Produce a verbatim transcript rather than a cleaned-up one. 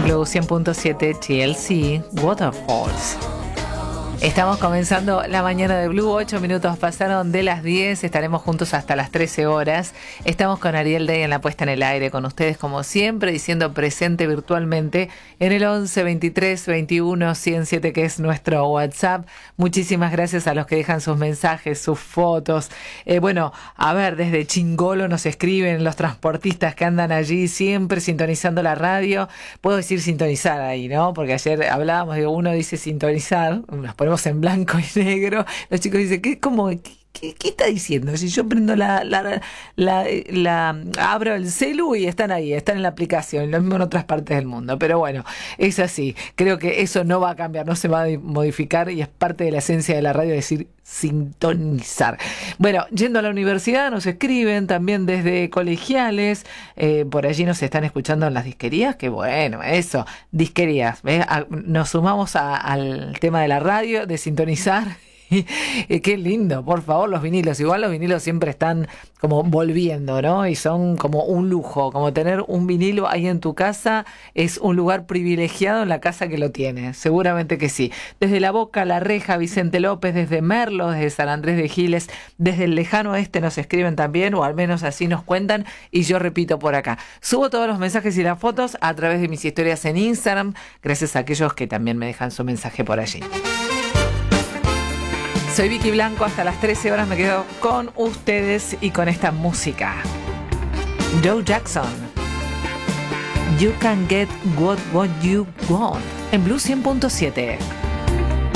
Blue cien punto siete T L C Waterfalls. Estamos comenzando la mañana de Blue, ocho minutos pasaron de las diez, estaremos juntos hasta las trece horas. Estamos con Ariel Day en la puesta en el aire, con ustedes como siempre, diciendo presente virtualmente en el once veintitrés veintiuno ciento siete, que es nuestro WhatsApp. Muchísimas gracias a los que dejan sus mensajes, sus fotos. Eh, bueno, a ver, desde Chingolo nos escriben los transportistas que andan allí siempre sintonizando la radio. Puedo decir sintonizar ahí, ¿no? Porque ayer hablábamos, digo, uno dice sintonizar, nos ponemos en blanco y negro, los chicos dicen, ¿qué, cómo, qué, qué, qué está diciendo? Si yo prendo la, la, la, la, abro el celu y están ahí, están en la aplicación, lo mismo en otras partes del mundo, pero bueno, es así, creo que eso no va a cambiar, no se va a modificar y es parte de la esencia de la radio decir sintonizar. Bueno, yendo a la universidad nos escriben también desde colegiales, eh, por allí nos están escuchando en las disquerías, que bueno, eso, disquerías, ¿ves? A, nos sumamos a, al tema de la radio, de sintonizar. Eh, qué lindo, por favor, los vinilos. Igual los vinilos siempre están como volviendo, ¿no? Y son como un lujo, como tener un vinilo ahí en tu casa es un lugar privilegiado en la casa que lo tiene, seguramente que sí. Desde La Boca, La Reja, Vicente López, desde Merlo, desde San Andrés de Giles, desde el lejano oeste nos escriben también, o al menos así nos cuentan, y yo repito por acá. Subo todos los mensajes y las fotos a través de mis historias en Instagram, gracias a aquellos que también me dejan su mensaje por allí. Soy Vicky Blanco, hasta las trece horas me quedo con ustedes y con esta música. Joe Jackson, You Can Get What, What You Want, en Blue cien punto siete.